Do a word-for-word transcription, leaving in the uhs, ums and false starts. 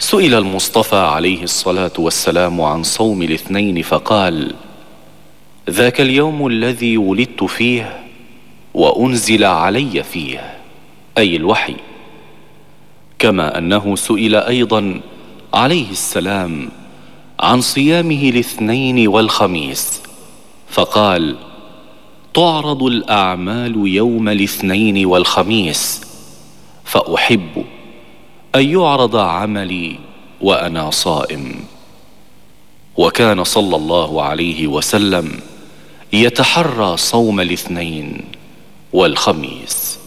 سئل المصطفى عليه الصلاة والسلام عن صوم الاثنين فقال: ذاك اليوم الذي ولدت فيه وأنزل علي فيه، أي الوحي. كما أنه سئل أيضا عليه السلام عن صيامه الاثنين والخميس فقال: تعرض الأعمال يوم الاثنين والخميس، فأحب أن يعرض عملي وأنا صائم. وكان صلى الله عليه وسلم يتحرى صوم الاثنين والخميس.